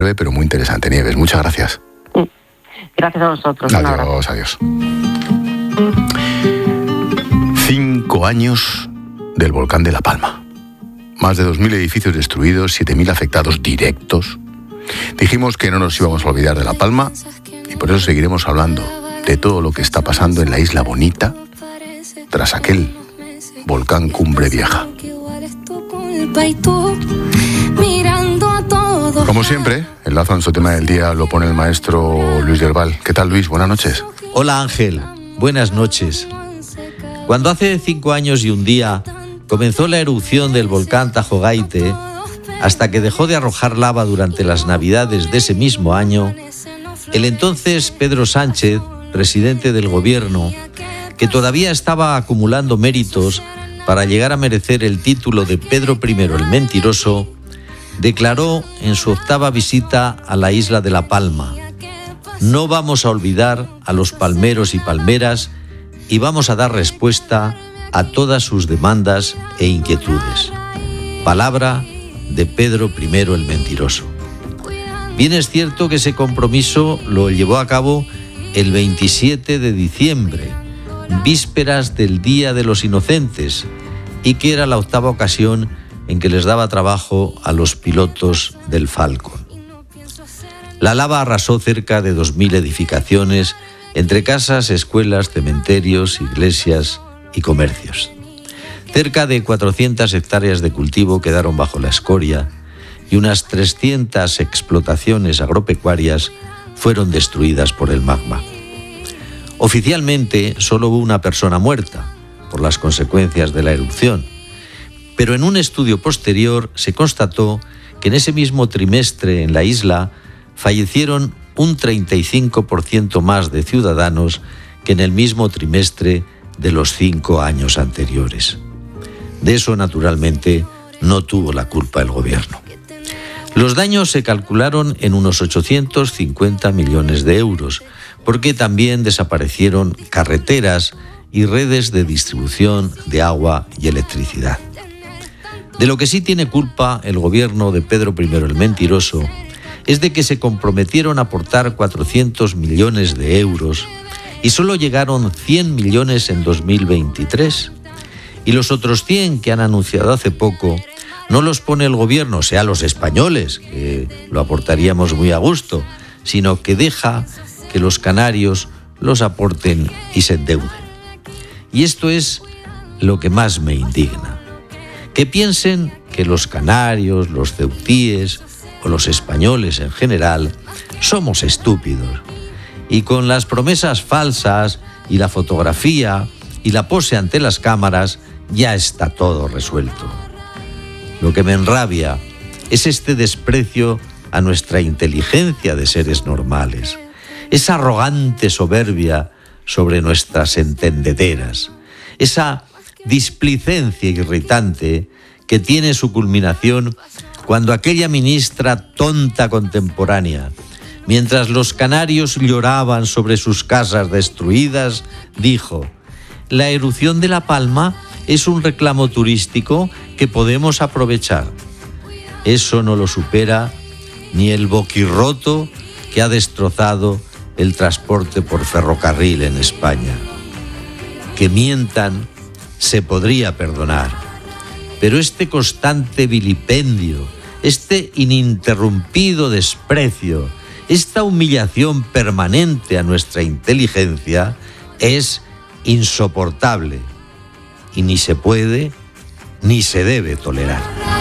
breve pero muy interesante. Nieves, muchas gracias. Gracias a vosotros. Adiós. 5 años del volcán de La Palma. Más de 2.000 edificios destruidos, 7.000 afectados directos. Dijimos que no nos íbamos a olvidar de La Palma y por eso seguiremos hablando de todo lo que está pasando en la Isla Bonita tras aquel volcán Cumbre Vieja. Como siempre, el lazo en su tema del día lo pone el maestro Luis del Val. ¿Qué tal, Luis? Buenas noches. Hola, Ángel. Buenas noches. Cuando hace 5 años y un día comenzó la erupción del volcán Tajo Gaite, hasta que dejó de arrojar lava durante las Navidades de ese mismo año, el entonces Pedro Sánchez, presidente del gobierno, que todavía estaba acumulando méritos para llegar a merecer el título de Pedro I el Mentiroso, declaró en su 8ª visita a la isla de La Palma: no vamos a olvidar a los palmeros y palmeras y vamos a dar respuesta a todas sus demandas e inquietudes. Palabra de Pedro I el Mentiroso. Bien es cierto que ese compromiso lo llevó a cabo el 27 de diciembre, vísperas del Día de los Inocentes, y que era la 8ª ocasión en que les daba trabajo a los pilotos del Falcon. La lava arrasó cerca de 2.000 edificaciones, entre casas, escuelas, cementerios, iglesias y comercios. Cerca de 400 hectáreas de cultivo quedaron bajo la escoria y unas 300 explotaciones agropecuarias fueron destruidas por el magma. Oficialmente solo hubo una persona muerta por las consecuencias de la erupción, pero en un estudio posterior se constató que en ese mismo trimestre en la isla fallecieron un 35% más de ciudadanos que en el mismo trimestre de los 5 años anteriores. De eso, naturalmente, no tuvo la culpa el gobierno. Los daños se calcularon en unos 850 millones de euros, porque también desaparecieron carreteras y redes de distribución de agua y electricidad. De lo que sí tiene culpa el gobierno de Pedro I el Mentiroso es de que se comprometieron a aportar 400 millones de euros y solo llegaron 100 millones en 2023. Y los otros 100 que han anunciado hace poco no los pone el gobierno, o sea, los españoles, que lo aportaríamos muy a gusto, sino que deja que los canarios los aporten y se endeuden. Y esto es lo que más me indigna. Que piensen que los canarios, los ceutíes o los españoles en general somos estúpidos y con las promesas falsas y la fotografía y la pose ante las cámaras ya está todo resuelto. Lo que me enrabia es este desprecio a nuestra inteligencia de seres normales, esa arrogante soberbia sobre nuestras entendederas, esa displicencia irritante que tiene su culminación cuando aquella ministra tonta contemporánea, mientras los canarios lloraban sobre sus casas destruidas, dijo: la erupción de La Palma es un reclamo turístico que podemos aprovechar. Eso no lo supera ni el boquirroto que ha destrozado el transporte por ferrocarril en España. Que mientan se podría perdonar, pero este constante vilipendio, este ininterrumpido desprecio, esta humillación permanente a nuestra inteligencia es insoportable y ni se puede ni se debe tolerar.